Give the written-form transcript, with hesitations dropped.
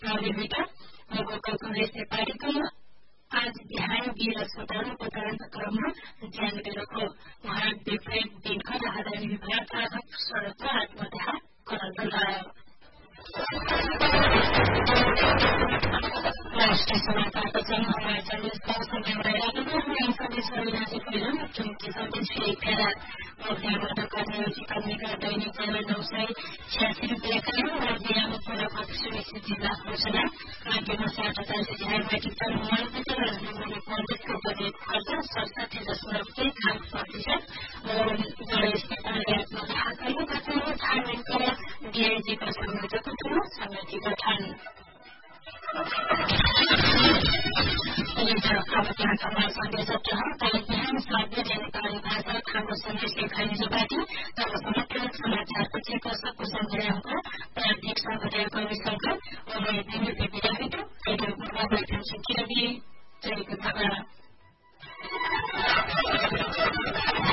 प्रहरीबाट गोपाल कांग्रेस नेपालीको आज बिहान 2 अस्पतालको तदन्तक्रममा ज्यान गएको उहाँ विपरीत दिनका राहदारी विभाग सड़क आत्मदाह गरायो। राष्ट्रिय समाचारपछि हिमाचल समयमा सदस्य अविनाशी पहिलो मुख्यमन्त्री सदस्य फेला मुख्यमन्त्रीका नियोजित दैनिक 986 रुपियाँ राज्यमा पूर्वक सुनिश्चित जिल्ला घोषणा राज्यमा 7,000 मेट्रिक टन मलबाट राजधानी प्रदेशको बजेट खर्च 67.3% गणेश नेपालले आत्मदाह गरेको धार्मिक डीआईजीका संयोजकको ठूलो समिति गठन। बिहान 7 बजे नेपाली भाषा खाको सन्देश लेखाइन्छ बाटी तब समग्र समाचारपछि कसको सङ्ग्रहको प्रान्तिक सम्प्रदाय कविशङ्कर विधाविद रेडियो